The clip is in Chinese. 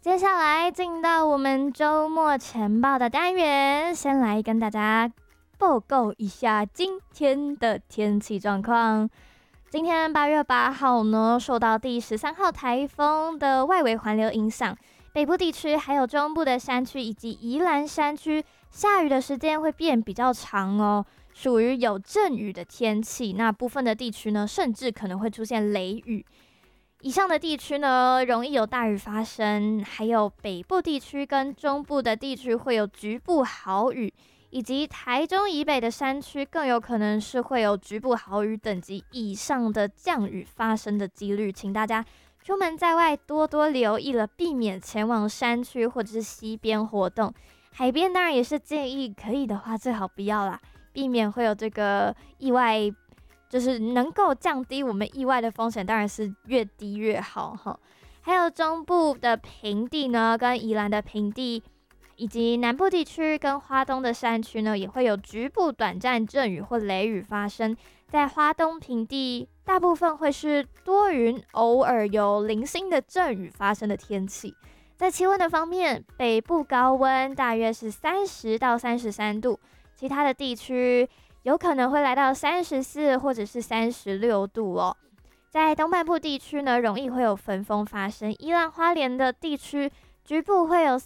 接下来进到我们周末晨报的单元，先来跟大家报告一下今天的天气状况。今天8月8号呢，受到第13号台风的外围环流影响，北部地区还有中部的山区以及宜兰山区下雨的时间会变比较长哦，属于有阵雨的天气。那部分的地区呢，甚至可能会出现雷雨。以上的地区呢，容易有大雨发生，还有北部地区跟中部的地区会有局部豪雨，以及台中以北的山区更有可能是会有局部豪雨等级以上的降雨发生的几率，请大家出门在外多多留意了，避免前往山区或者是溪边活动。海边当然也是建议，可以的话最好不要啦，避免会有这个意外，就是能够降低我们意外的风险，当然是越低越好哈。还有中部的平地呢，跟宜兰的平地，以及南部地区跟花东的山区呢，也会有局部短暂阵雨或雷雨发生。在花东平地，大部分会是多云，偶尔有零星的阵雨发生的天气。在气温的方面，北部高温大约是30到33度，其他的地区有可能会来到34或者是36度哦。在东半部地区呢，容易会有焚风发生，宜兰花莲的地区局部会有